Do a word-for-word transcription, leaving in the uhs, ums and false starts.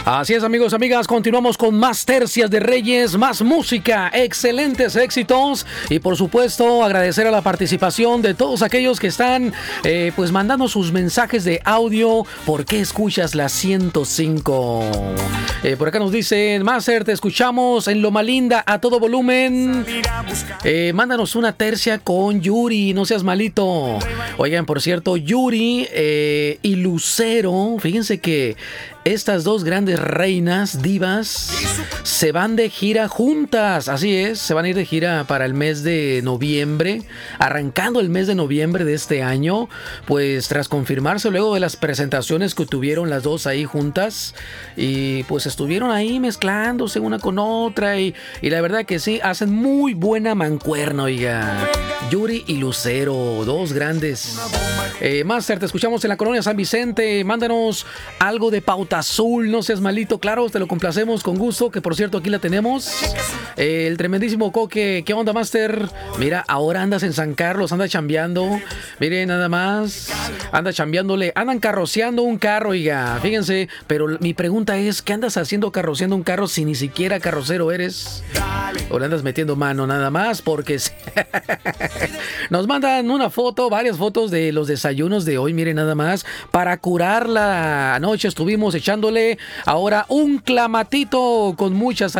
Así es, amigos, amigas, continuamos con más tercias de Reyes, más música, excelentes éxitos y por supuesto agradecer a la participación de todos aquellos que están eh, pues mandando sus mensajes de audio. ¿Por qué escuchas la ciento cinco? Eh, por acá nos dicen, Master, te escuchamos en Loma Linda a todo volumen. Eh, mándanos una tercia con Yuri, no seas malito. Oigan, por cierto, Yuri eh, y Lucero, fíjense que estas dos grandes reinas divas se van de gira juntas, así es, se van a ir de gira para el mes de noviembre, arrancando el mes de noviembre de este año, pues tras confirmarse luego de las presentaciones que tuvieron las dos ahí juntas, y pues estuvieron ahí mezclándose una con otra, y, y la verdad que sí, hacen muy buena mancuerna, oiga, Yuri y Lucero, dos grandes. Eh, Master, te escuchamos en la colonia San Vicente, mándanos algo de Pauta Azul, no seas malito, claro, te lo complacemos con gusto, que por cierto aquí la tenemos. Eh, el tremendísimo Coque, ¿qué onda, Master? Mira, ahora andas en San Carlos, anda chambeando, miren nada más, anda chambeándole, andan carroceando un carro, oiga, fíjense, pero mi pregunta es, ¿qué andas haciendo carroceando un carro si ni siquiera carrocero eres? ¿O le andas metiendo mano nada más? Porque nos mandan una foto, varias fotos de los desayunos de hoy, miren nada más, para curarla. Anoche estuvimos echándole ahora un clamatito con muchas